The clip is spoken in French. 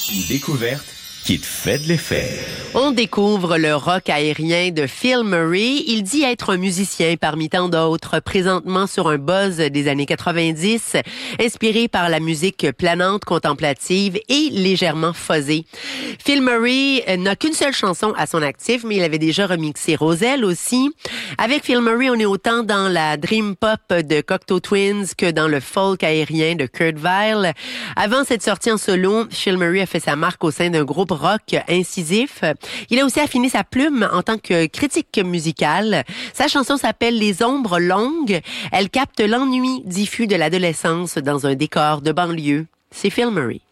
Une découverte qui te fait de l'effet. On découvre le rock aérien de Phil Murray. Il dit être un musicien parmi tant d'autres, présentement sur un buzz des années 90, inspiré par la musique planante, contemplative et légèrement fuzzée. Phil Murray n'a qu'une seule chanson à son actif, mais il avait déjà remixé Roselle aussi. Avec Phil Murray, on est autant dans la dream pop de Cocteau Twins que dans le folk aérien de Kurt Weill. Avant cette sortie en solo, Phil Murray a fait sa marque au sein d'un groupe rock incisif. Il a aussi affiné sa plume en tant que critique musical. Sa chanson s'appelle Les ombres longues. Elle capte l'ennui diffus de l'adolescence dans un décor de banlieue. C'est Phil Murray.